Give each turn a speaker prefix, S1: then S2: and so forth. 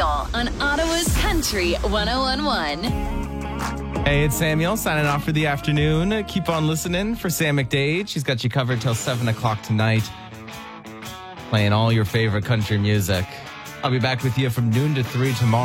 S1: Samuel on Ottawa's Country 101.1.
S2: Hey, it's Samuel signing off for the afternoon. Keep on listening for Sam McDade. She's got you covered till 7 o'clock tonight, playing all your favorite country music. I'll be back with you from noon to 3 tomorrow.